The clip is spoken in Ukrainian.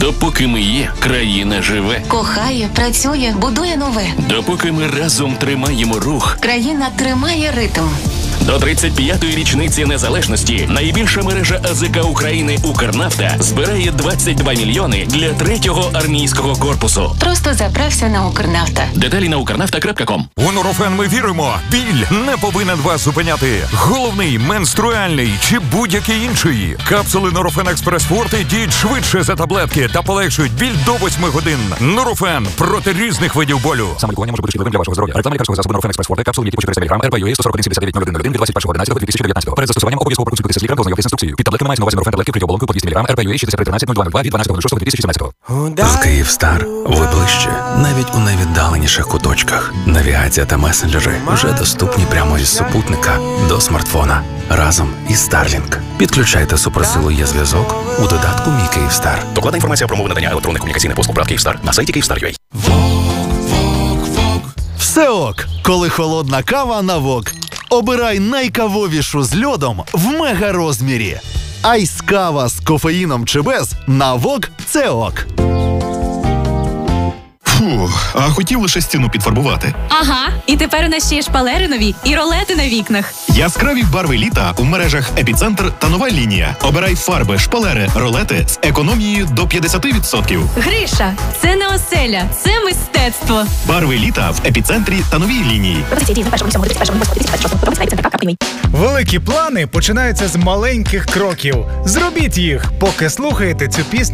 Допоки ми є, країна живе. Кохає, працює, будує нове. Допоки ми разом тримаємо рух, Країна тримає ритм. до 35-ї річниці незалежності найбільша мережа АЗК України «Укрнафта» збирає 22 мільйони для 3-го армійського корпусу. Просто заправся на «Укрнафта». Деталі на ukernafta.com. У Нурофен ми віримо. Біль не повинен вас зупиняти. Головний, менструальний чи будь-який інший. Капсули Нурофен Експрес Форте діють швидше за таблетки та полегшують біль до 8 годин. Нурофен проти різних видів болю. Саме лікування може бути шкідливим для вашого здоров'я. Реклама лікарського засобу Нурофен Експрес Форте. Капсули, які по 400 мг, РПЮА 141-79-01 від 21.11.2019. Перед застосуванням обов'язково проконсультуйтеся з лікарем та ознайомтесь з інструкцією. Під таблетками мається на увазі Нурофен таблетки при оболонку по 200 мг, РПЮА 6313-0202 від 12.06.2018. З Київстар ви ближче, навіть у найвіддаленіших куточках. Навігація та месенджери вже доступні прямо із супутника до смартфона. Разом із Starlink. Підключайте суперсилу є-зв'язок у додатку «Мій Київстар». Докладна інформація про умови надання електронних комунікаційних послуг ПРАТ Київстар на сайті Kyivstar.ua. Все ок, коли холодна кава на вок. Обирай найкавовішу з льодом в мега-розмірі. Айс-кава з кофеїном чи без на вок – це ок. Фу, а хотів лише стіну підфарбувати. Ага, і тепер у нас ще є шпалери нові і ролети на вікнах. Яскраві барви літа у мережах «Епіцентр» та «Нова лінія». Обирай фарби, шпалери, ролети з економією до 50%. Гриша, це не оселя, це мистецтво. Барви літа в «Епіцентрі» та «Новій лінії». Великі плани починаються з маленьких кроків. Зробіть їх, поки слухаєте цю пісню.